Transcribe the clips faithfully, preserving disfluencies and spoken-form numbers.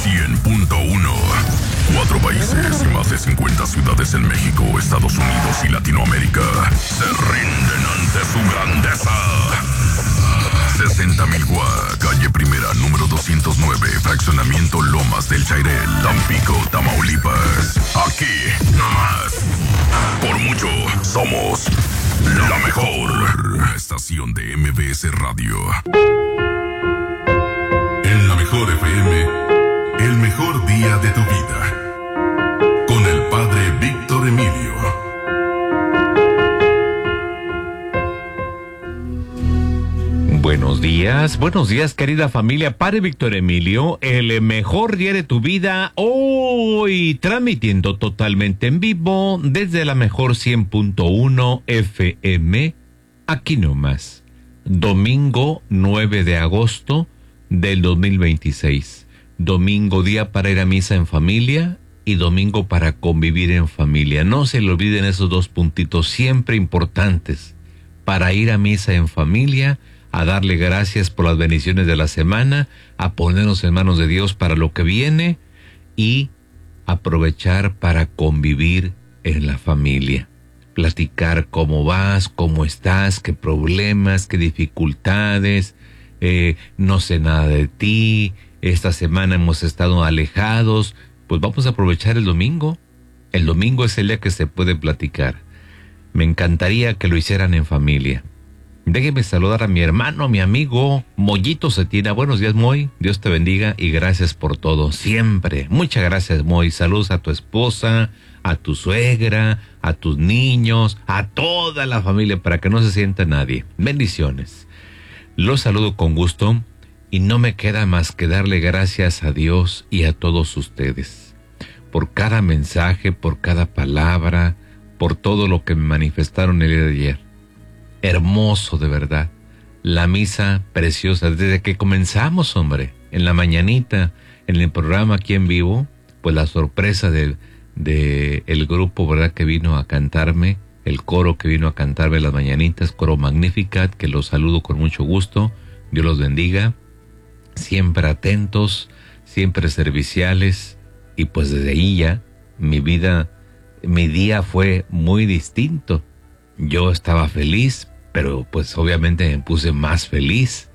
cien punto uno. Cuatro países y más de cincuenta ciudades en México, Estados Unidos y Latinoamérica se rinden ante su grandeza. sesenta mil Gua, calle Primera, número doscientos nueve, fraccionamiento Lomas del Chairel, Tampico, Tamaulipas. Aquí, nomás. Por mucho, somos la mejor estación de M B S Radio. En la mejor F M, el mejor día de tu vida. Con el padre Víctor Emilio. Buenos días, buenos días querida familia, padre Víctor Emilio, el mejor día de tu vida, hoy transmitiendo totalmente en vivo desde la mejor cien punto uno F M, aquí nomás, domingo nueve de agosto del dos mil veintiséis, domingo día para ir a misa en familia y domingo para convivir en familia. No se le olviden esos dos puntitos siempre importantes, para ir a misa en familia, a darle gracias por las bendiciones de la semana, a ponernos en manos de Dios para lo que viene y aprovechar para convivir en la familia. Platicar cómo vas, cómo estás, qué problemas, qué dificultades, eh, no sé nada de ti, esta semana hemos estado alejados, pues vamos a aprovechar el domingo. El domingo es el día que se puede platicar. Me encantaría que lo hicieran en familia. Déjeme saludar a mi hermano, mi amigo, Moyito Cetina. Buenos días, Moy. Dios te bendiga y gracias por todo, siempre. Muchas gracias, Moy. Saludos a tu esposa, a tu suegra, a tus niños, a toda la familia, para que no se sienta nadie. Bendiciones. Los saludo con gusto y no me queda más que darle gracias a Dios y a todos ustedes. Por cada mensaje, por cada palabra, por todo lo que me manifestaron el día de ayer. Hermoso, de verdad. La misa preciosa. Desde que comenzamos, hombre, en la mañanita, en el programa aquí en vivo, pues la sorpresa del de el grupo, ¿verdad?, que vino a cantarme, el coro que vino a cantarme las mañanitas, coro Magnificat, que los saludo con mucho gusto. Dios los bendiga. Siempre atentos, siempre serviciales. Y pues desde ahí ya, mi vida, mi día fue muy distinto. Yo estaba feliz, pero pues obviamente me puse más feliz.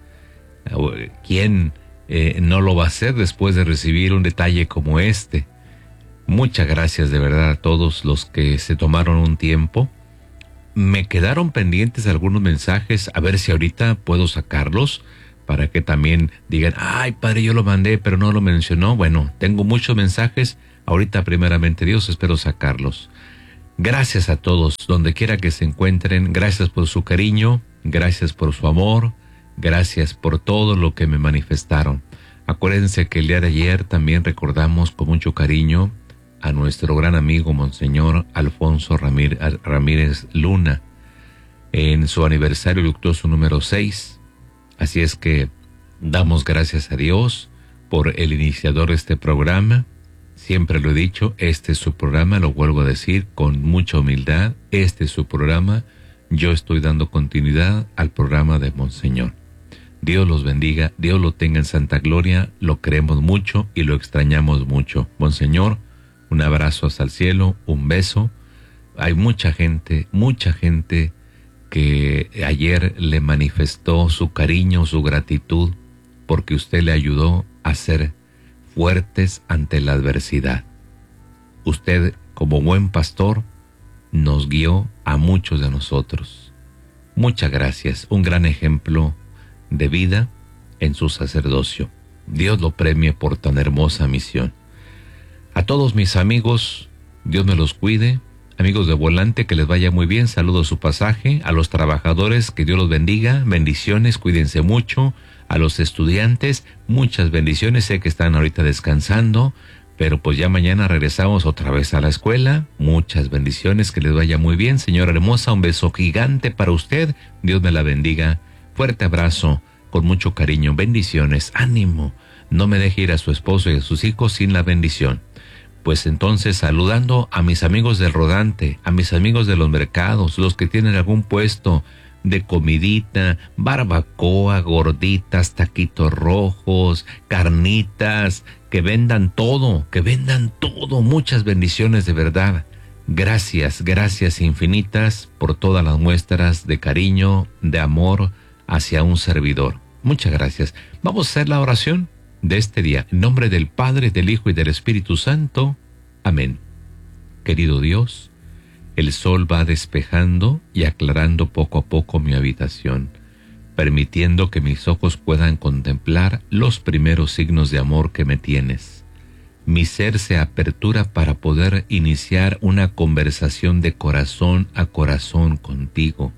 ¿Quién eh, no lo va a hacer después de recibir un detalle como este? Muchas gracias de verdad a todos los que se tomaron un tiempo. Me quedaron pendientes algunos mensajes, a ver si ahorita puedo sacarlos para que también digan, ay padre, yo lo mandé pero no lo mencionó. Bueno, tengo muchos mensajes, ahorita primeramente Dios espero sacarlos. Gracias a todos, donde quiera que se encuentren, gracias por su cariño, gracias por su amor, gracias por todo lo que me manifestaron. Acuérdense que el día de ayer también recordamos con mucho cariño a nuestro gran amigo Monseñor Alfonso Ramírez, Ramírez Luna, en su aniversario luctuoso número seis. Así es que damos gracias a Dios por el iniciador de este programa. Siempre lo he dicho, este es su programa, lo vuelvo a decir con mucha humildad, este es su programa, yo estoy dando continuidad al programa de Monseñor. Dios los bendiga, Dios lo tenga en santa gloria, lo queremos mucho y lo extrañamos mucho. Monseñor, un abrazo hasta el cielo, un beso. Hay mucha gente, mucha gente que ayer le manifestó su cariño, su gratitud, porque usted le ayudó a ser fuertes ante la adversidad. Usted, como buen pastor, nos guió a muchos de nosotros. Muchas gracias, un gran ejemplo de vida en su sacerdocio. Dios lo premie por tan hermosa misión. A todos mis amigos, Dios me los cuide. Amigos de Volante, que les vaya muy bien, saludo su pasaje. A los trabajadores, que Dios los bendiga, bendiciones, cuídense mucho. A los estudiantes, muchas bendiciones, sé que están ahorita descansando, pero pues ya mañana regresamos otra vez a la escuela. Muchas bendiciones, que les vaya muy bien. Señora hermosa, un beso gigante para usted, Dios me la bendiga. Fuerte abrazo, con mucho cariño, bendiciones, ánimo. No me deje ir a su esposo y a sus hijos sin la bendición. Pues entonces, saludando a mis amigos del rodante, a mis amigos de los mercados, los que tienen algún puesto de comidita, barbacoa, gorditas, taquitos rojos, carnitas, que vendan todo, que vendan todo, muchas bendiciones de verdad. Gracias, gracias infinitas por todas las muestras de cariño, de amor hacia un servidor. Muchas gracias. Vamos a hacer la oración de este día. En nombre del Padre, del Hijo y del Espíritu Santo. Amén. Querido Dios, el sol va despejando y aclarando poco a poco mi habitación, permitiendo que mis ojos puedan contemplar los primeros signos de amor que me tienes. Mi ser se apertura para poder iniciar una conversación de corazón a corazón contigo.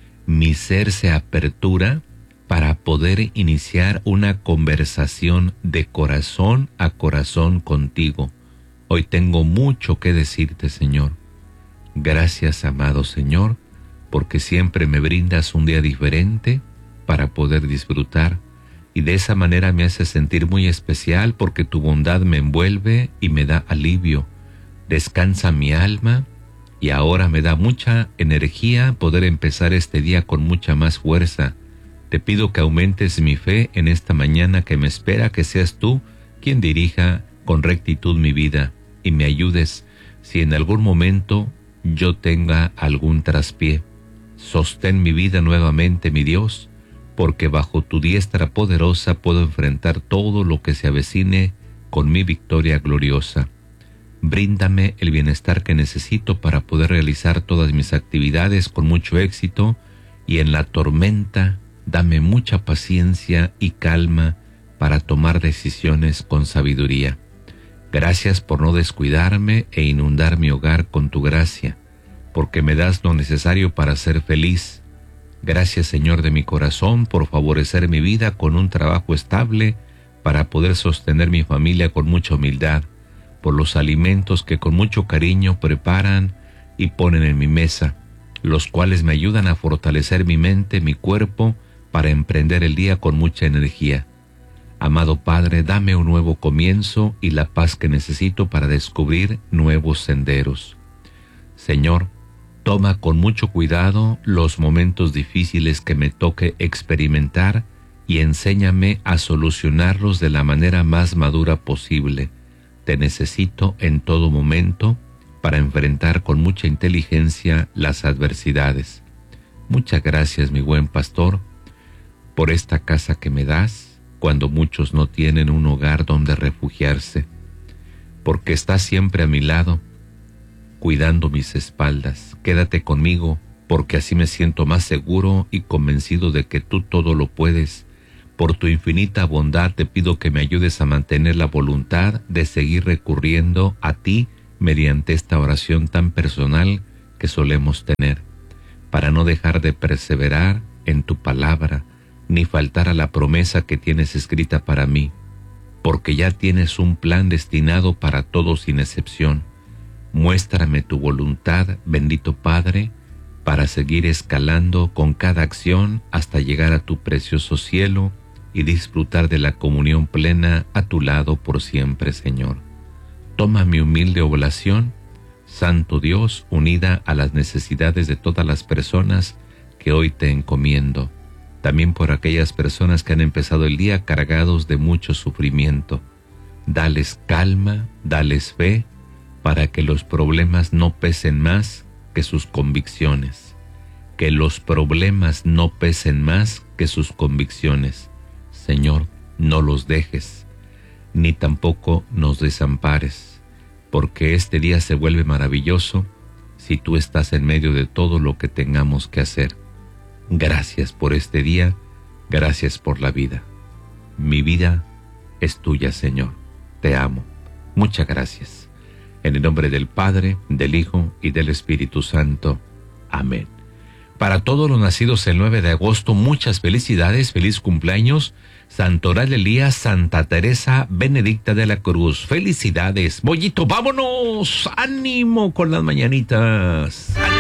Mi ser se apertura para poder iniciar una conversación de corazón a corazón contigo. Hoy tengo mucho que decirte, Señor. Gracias, amado Señor, porque siempre me brindas un día diferente para poder disfrutar, y de esa manera me hace sentir muy especial porque tu bondad me envuelve y me da alivio. Descansa mi alma y ahora me da mucha energía poder empezar este día con mucha más fuerza. Te pido que aumentes mi fe en esta mañana que me espera, que seas tú quien dirija con rectitud mi vida y me ayudes si en algún momento yo tenga algún traspié. Sostén mi vida nuevamente, mi Dios, porque bajo tu diestra poderosa puedo enfrentar todo lo que se avecine con mi victoria gloriosa. Bríndame el bienestar que necesito para poder realizar todas mis actividades con mucho éxito, y en la tormenta dame mucha paciencia y calma para tomar decisiones con sabiduría. Gracias por no descuidarme e inundar mi hogar con tu gracia, porque me das lo necesario para ser feliz. Gracias, Señor de mi corazón, por favorecer mi vida con un trabajo estable para poder sostener mi familia con mucha humildad, por los alimentos que con mucho cariño preparan y ponen en mi mesa, los cuales me ayudan a fortalecer mi mente, mi cuerpo, para emprender el día con mucha energía. Amado Padre, dame un nuevo comienzo y la paz que necesito para descubrir nuevos senderos. Señor, toma con mucho cuidado los momentos difíciles que me toque experimentar y enséñame a solucionarlos de la manera más madura posible. Te necesito en todo momento para enfrentar con mucha inteligencia las adversidades. Muchas gracias, mi buen pastor, por esta casa que me das cuando muchos no tienen un hogar donde refugiarse, porque estás siempre a mi lado, cuidando mis espaldas. Quédate conmigo, porque así me siento más seguro y convencido de que tú todo lo puedes. Por tu infinita bondad te pido que me ayudes a mantener la voluntad de seguir recurriendo a ti mediante esta oración tan personal que solemos tener, para no dejar de perseverar en tu palabra, ni faltar a la promesa que tienes escrita para mí, porque ya tienes un plan destinado para todos sin excepción. Muéstrame tu voluntad, bendito Padre, para seguir escalando con cada acción hasta llegar a tu precioso cielo y disfrutar de la comunión plena a tu lado por siempre, Señor. Toma mi humilde oblación, Santo Dios, unida a las necesidades de todas las personas que hoy te encomiendo, también por aquellas personas que han empezado el día cargados de mucho sufrimiento. Dales calma, dales fe, para que los problemas no pesen más que sus convicciones, que los problemas no pesen más que sus convicciones. Señor, no los dejes, ni tampoco nos desampares, porque este día se vuelve maravilloso si tú estás en medio de todo lo que tengamos que hacer. Gracias por este día, gracias por la vida. Mi vida es tuya, Señor. Te amo. Muchas gracias. En el nombre del Padre, del Hijo y del Espíritu Santo. Amén. Para todos los nacidos el nueve de agosto, muchas felicidades, feliz cumpleaños. Santoral Elías, Santa Teresa, Benedicta de la Cruz. Felicidades. Bollito, vámonos. Ánimo con las mañanitas.